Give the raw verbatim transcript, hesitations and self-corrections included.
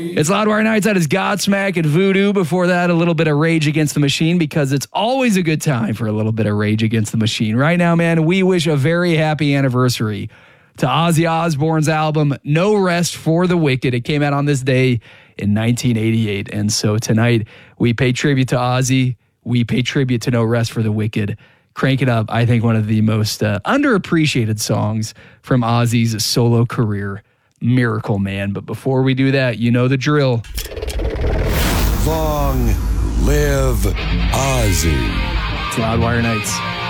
It's Loudwire Nights. That is Godsmack and Voodoo. Before that, a little bit of Rage Against the Machine, because it's always a good time for a little bit of Rage Against the Machine. Right now, man, we wish a very happy anniversary to Ozzy Osbourne's album, No Rest for the Wicked. It came out on this day in nineteen eighty-eight. And so tonight, we pay tribute to Ozzy. We pay tribute to No Rest for the Wicked. Crank It Up, I think one of the most uh, underappreciated songs from Ozzy's solo career. Miracle Man. But before we do that, you know the drill. Long live Ozzy. It's Loudwire Nights.